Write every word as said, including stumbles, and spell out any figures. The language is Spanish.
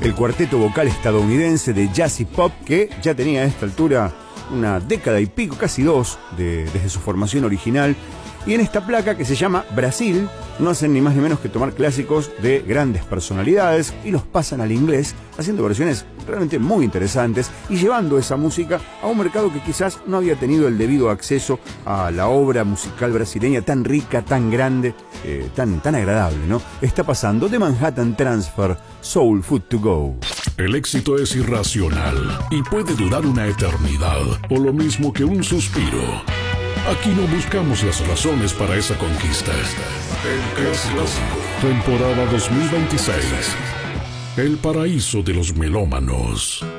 el cuarteto vocal estadounidense de jazz y pop que ya tenía a esta altura una década y pico, casi dos, de, desde su formación original. Y en esta placa que se llama Brasil, no hacen ni más ni menos que tomar clásicos de grandes personalidades y los pasan al inglés, haciendo versiones realmente muy interesantes y llevando esa música a un mercado que quizás no había tenido el debido acceso a la obra musical brasileña tan rica, tan grande, eh, tan, tan agradable, ¿no? Está pasando The Manhattan Transfer, Soul Food to Go. El éxito es irracional y puede durar una eternidad, o lo mismo que un suspiro. Aquí no buscamos las razones para esa conquista. El Clásico, temporada dos mil veintiséis. El paraíso de los melómanos.